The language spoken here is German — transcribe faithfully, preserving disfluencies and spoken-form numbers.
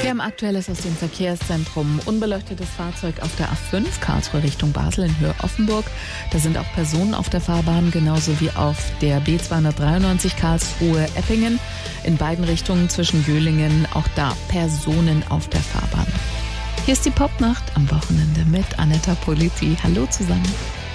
Wir haben Aktuelles aus dem Verkehrszentrum. Unbeleuchtetes Fahrzeug auf der A fünf, Karlsruhe Richtung Basel in Höhe Offenburg. Da sind auch Personen auf der Fahrbahn, genauso wie auf der B zweihundertdreiundneunzig Karlsruhe Eppingen. In beiden Richtungen zwischen Göhlingen, auch da Personen auf der Fahrbahn. Hier ist die Popnacht am Wochenende mit Anetta Politi. Hallo zusammen.